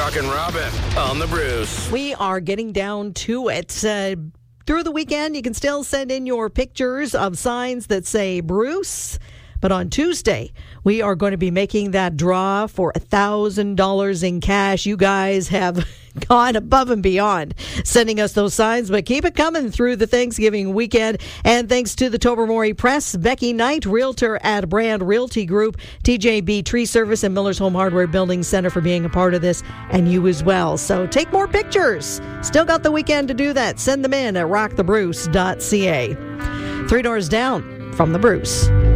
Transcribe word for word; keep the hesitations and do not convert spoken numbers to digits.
Brock and Robin on the Bruce. We are getting down to it. Uh, through the weekend, you can still send in your pictures of signs that say Bruce. But on Tuesday, we are going to be making that draw for one thousand dollars in cash. You guys have gone above and beyond sending us those signs, but keep it coming through the Thanksgiving weekend. And thanks to the Tobermory Press, Becky Knight, Realtor at Brand Realty Group, T J B Tree Service, and Miller's Home Hardware Building Center for being a part of this, and you as well. So take more pictures. Still got the weekend to do that. Send them in at rock the bruce dot c a. Three doors down from the Bruce.